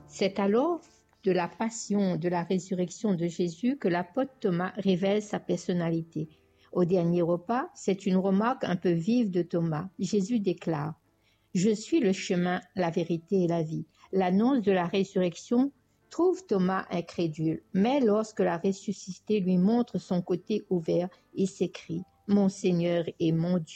C'est alors de la passion, de la résurrection de Jésus que l'apôtre Thomas révèle sa personnalité. Au dernier repas, c'est une remarque un peu vive de Thomas. Jésus déclare « Je suis le chemin, la vérité et la vie ». L'annonce de la résurrection trouve Thomas incrédule, mais lorsque la ressuscité lui montre son côté ouvert, il s'écrie « Mon Seigneur et mon Dieu ».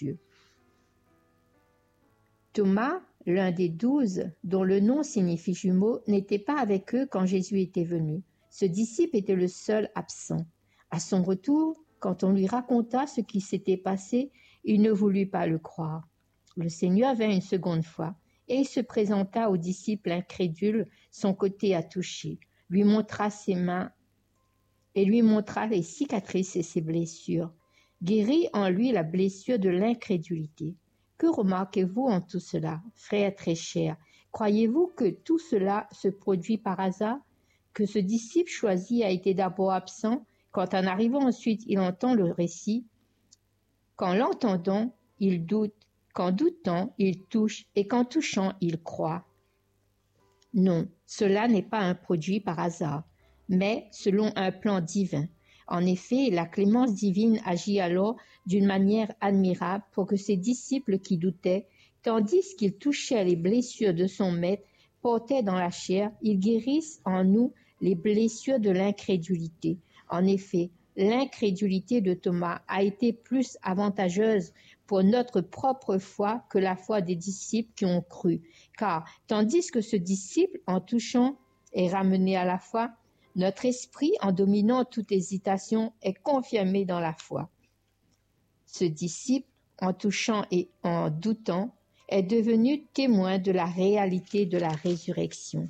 Thomas, l'un des 12, dont le nom signifie jumeau, n'était pas avec eux quand Jésus était venu. Ce disciple était le seul absent. À son retour, quand on lui raconta ce qui s'était passé, il ne voulut pas le croire. Le Seigneur vint une seconde fois, et il se présenta au disciple incrédule, son côté à toucher, lui montra ses mains et lui montra les cicatrices et ses blessures, guérit en lui la blessure de l'incrédulité. Que remarquez-vous en tout cela, frères très chers? Croyez-vous que tout cela se produit par hasard? Que ce disciple choisi a été d'abord absent, quand en arrivant ensuite il entend le récit, qu'en l'entendant il doute, qu'en doutant il touche et qu'en touchant il croit? Non, cela n'est pas un produit par hasard, mais selon un plan divin. En effet, la clémence divine agit alors d'une manière admirable pour que ses disciples qui doutaient, tandis qu'ils touchaient les blessures de son maître, portaient dans la chair, ils guérissent en nous les blessures de l'incrédulité. En effet, l'incrédulité de Thomas a été plus avantageuse pour notre propre foi que la foi des disciples qui ont cru, car tandis que ce disciple, en touchant, est ramené à la foi, notre esprit, en dominant toute hésitation, est confirmé dans la foi. Ce disciple, en touchant et en doutant, est devenu témoin de la réalité de la résurrection.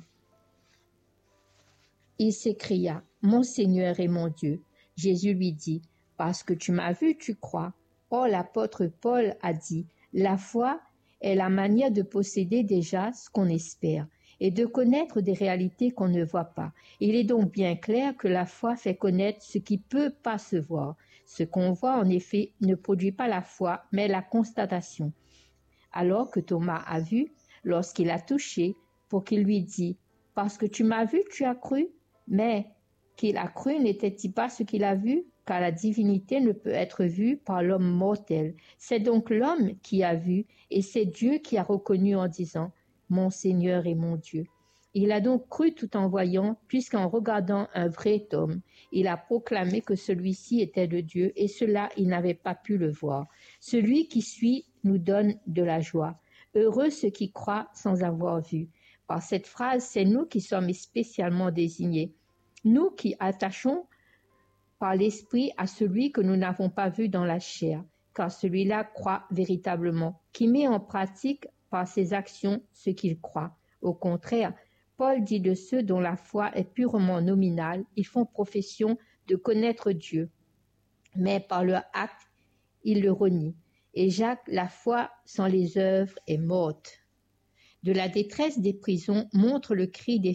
Il s'écria « Mon Seigneur et mon Dieu ». Jésus lui dit « Parce que tu m'as vu, tu crois ». Or, l'apôtre Paul a dit « La foi est la manière de posséder déjà ce qu'on espère et de connaître des réalités qu'on ne voit pas. Il est donc bien clair que la foi fait connaître ce qui ne peut pas se voir. Ce qu'on voit, en effet, ne produit pas la foi, mais la constatation. Alors que Thomas a vu, lorsqu'il a touché, pour qu'il lui dise « Parce que tu m'as vu, tu as cru ». Mais qu'il a cru n'était-il pas ce qu'il a vu? Car la divinité ne peut être vue par l'homme mortel. C'est donc l'homme qui a vu, et c'est Dieu qui a reconnu en disant « Mon Seigneur et mon Dieu ». Il a donc cru tout en voyant, puisqu'en regardant un vrai homme, il a proclamé que celui-ci était de Dieu, et cela il n'avait pas pu le voir. Celui qui suit nous donne de la joie. Heureux ceux qui croient sans avoir vu. Par cette phrase, c'est nous qui sommes spécialement désignés. Nous qui attachons par l'esprit à celui que nous n'avons pas vu dans la chair, car celui-là croit véritablement, qui met en pratique par ses actions ce qu'il croit. Au contraire, Paul dit de ceux dont la foi est purement nominale, ils font profession de connaître Dieu, mais par leur acte, ils le renient. Et Jacques, la foi sans les œuvres est morte. De la détresse des prisons montre le cri des